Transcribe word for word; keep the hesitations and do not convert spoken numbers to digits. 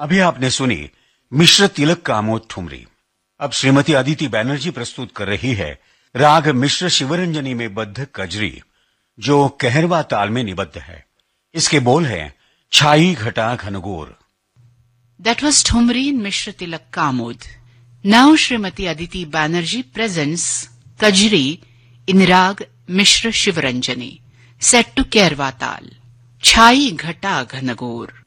अभी आपने सुनी मिश्र तिलक कामोद ठुमरी। अब श्रीमती अदिति बैनर्जी प्रस्तुत कर रही है राग मिश्र शिवरंजनी में बद्ध कजरी, जो कहरवा ताल में निबद्ध है। इसके बोल हैं छाई घटा घनघोर। That was Thumri in Mishra Tilak Kamod. Now Srimati Aditi Banerjee presents Kajri in Rag Mishra Shivaranjani, set to Kerva Tal. Chai Ghata Ghanagor.